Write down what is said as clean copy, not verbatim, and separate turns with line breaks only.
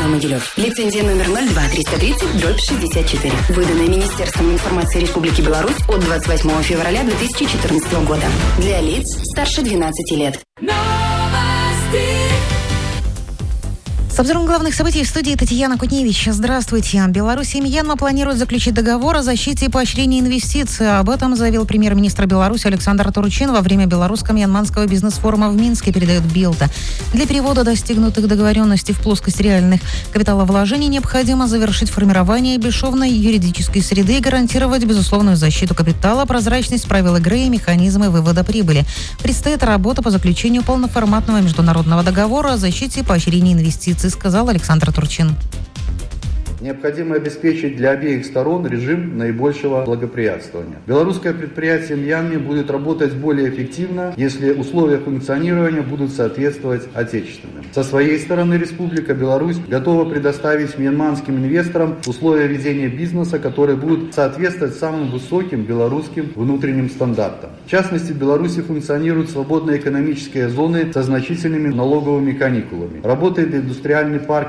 Радио Могилев. Лицензия номер 02-330/64. Выданная Министерством информации Республики Беларусь от 28 февраля 2014 года. Для лиц старше 12 лет.
С обзором главных событий в студии Татьяна Кутневич. Здравствуйте. Беларусь и Мьянма планируют заключить договор о защите и поощрении инвестиций. Об этом заявил премьер-министр Беларуси Александр Турчин во время белорусско-мьянманского бизнес-форума в Минске, передает Билта. Для перевода достигнутых договоренностей в плоскость реальных капиталовложений необходимо завершить формирование бесшовной юридической среды и гарантировать безусловную защиту капитала, прозрачность правил игры и механизмы вывода прибыли. Предстоит работа по заключению полноформатного международного договора о защите и поощрении инвестиций, сказал Александр Турчин.
Необходимо обеспечить для обеих сторон режим наибольшего благоприятствования. Белорусское предприятие Мьянмы будет работать более эффективно, если условия функционирования будут соответствовать отечественным. Со своей стороны Республика Беларусь готова предоставить мьянманским инвесторам условия ведения бизнеса, которые будут соответствовать самым высоким белорусским внутренним стандартам. В частности, в Беларуси функционируют свободные экономические зоны со значительными налоговыми каникулами. Работает индустриальный парк